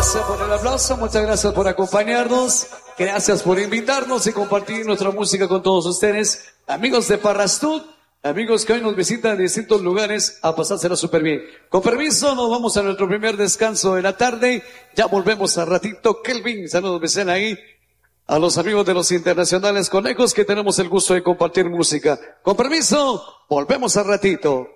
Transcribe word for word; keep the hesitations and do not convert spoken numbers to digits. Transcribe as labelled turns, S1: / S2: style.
S1: gracias por el aplauso, muchas gracias por acompañarnos, gracias por invitarnos y compartir nuestra música con todos ustedes, amigos de Parrastud, amigos que hoy nos visitan de distintos lugares a pasársela súper bien. Con permiso, nos vamos a nuestro primer descanso de la tarde, ya volvemos a ratito. Kelvin, saludos, me están ahí. A los amigos de los internacionales conejos que tenemos el gusto de compartir música. Con permiso, volvemos a ratito.